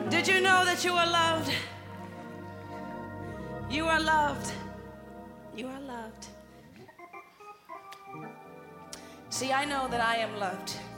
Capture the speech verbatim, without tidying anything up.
Did you know that you are loved? You are loved. You are loved. See, I know that I am loved.